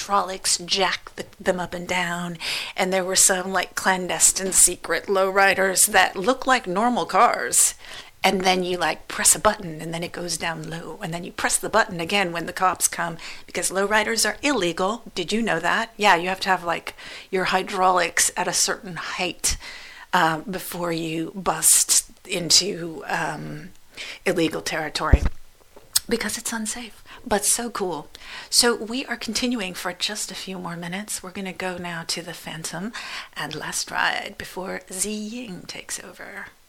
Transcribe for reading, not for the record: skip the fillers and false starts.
hydraulics jack them up and down, and there were some like clandestine secret lowriders that look like normal cars. And then you like press a button and then it goes down low. And then you press the button again when the cops come, because lowriders are illegal. Did you know that? Yeah, you have to have like your hydraulics at a certain height before you bust into illegal territory, because it's unsafe, but so cool. So we are continuing for just a few more minutes. We're going to go now to the Phantom and Last Ride before Ziying takes over.